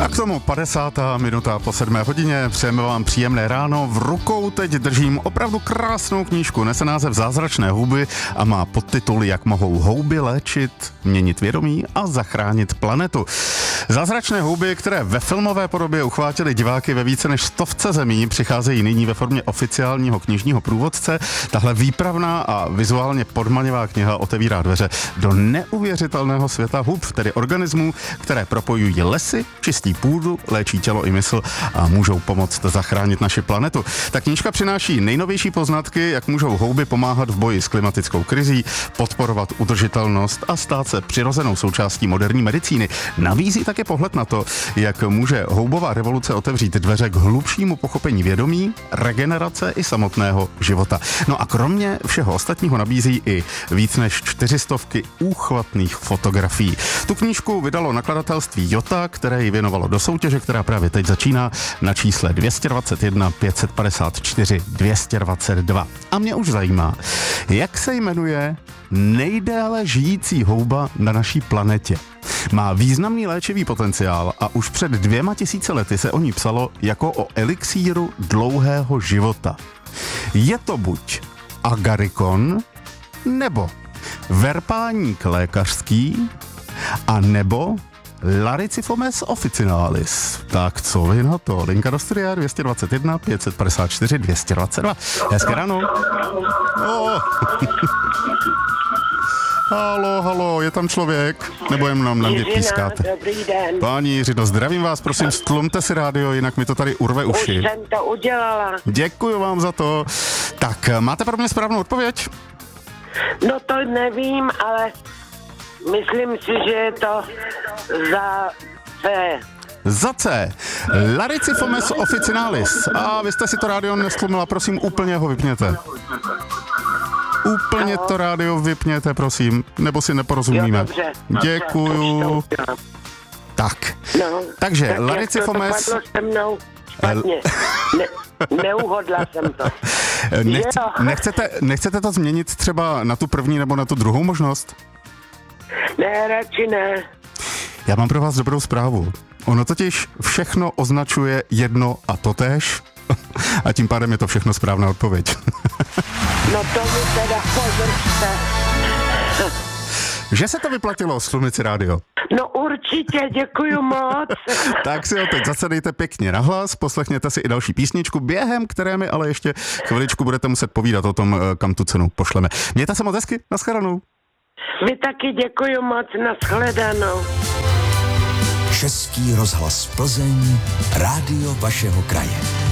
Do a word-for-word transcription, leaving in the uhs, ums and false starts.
Tak k tomu padesátá minuta po sedmé hodině. Přejeme vám příjemné ráno. V rukou teď držím opravdu krásnou knížku. Nese název Zázračné houby a má podtitul Jak mohou houby léčit, měnit vědomí a zachránit planetu. Zázračné houby, které ve filmové podobě uchvátily diváky ve více než stovce zemí, přicházejí nyní ve formě oficiálního knižního průvodce. Tahle výpravná a vizuálně podmanivá kniha otevírá dveře do neuvěřitelného světa hub, tedy organismů, které propojují lesy, čistí půdu, léčí tělo i mysl a můžou pomoct zachránit naši planetu. Ta knížka přináší nejnovější poznatky, jak můžou houby pomáhat v boji s klimatickou krizí, podporovat udržitelnost a stát se přirozenou součástí moderní medicíny. Nabízí také pohled na to, jak může houbová revoluce otevřít dveře k hlubšímu pochopení vědomí, regenerace i samotného života. No a kromě všeho ostatního nabízí i víc než čtyřistovky úchvatných fotografií. Tu knížku vydalo nakladatelství Jota, které ji věnovalo do soutěže, která právě teď začíná na čísle dvě stě dvacet jedna pět set padesát čtyři dvě stě dvacet dva. A mě už zajímá, jak se jmenuje nejdéle žijící houba na naší planetě. Má významný léčivý potenciál a už před dvěma tisíce lety se o ní psalo jako o elixíru dlouhého života. Je to buď agarikon, nebo verpáník lékařský, a nebo Lariciformes officinalis. Tak co vy na to? Linka do studia dvě stě dvacet jedna pět set padesát čtyři dvě stě dvacet dva. Hezké ráno. Oh. Halo, halo, je tam člověk? Nebo jen nám na mě pískáte? Dobrý den. Páni Jiřino, zdravím vás, prosím, stlumte si rádio, jinak mi to tady urve uši. Už jsem to udělala. Děkuji vám za to. Tak, máte pro mě správnou odpověď? No to nevím, ale myslím si, že je to za C. Za C. Lariciformes officinalis. A vy jste si to rádio nestlumila, prosím, úplně ho vypněte. Úplně to rádio vypněte, prosím, nebo si neporozumíme. Jo, dobře. Děkuju. Tak, No, takže tak Lariciformes... Jak to se mnou špatně. Ne, neuhodla jsem to. Nechce, nechcete, nechcete to změnit třeba na tu první nebo na tu druhou možnost? Ne, radši ne. Já mám pro vás dobrou zprávu. Ono totiž všechno označuje jedno a totéž a tím pádem je to všechno správná odpověď. No to mi teda podržte. Že se to vyplatilo, Slunici rádio? No určitě, děkuju moc. Tak si ho teď zase dejte pěkně nahlas, poslechněte si i další písničku, během které mi ale ještě chviličku budete muset povídat o tom, kam tu cenu pošleme. Mějte se moc hezky, nashledanou. Vy taky děkuju moc, nashledanou. Český rozhlas Plzeň, rádio vašeho kraje.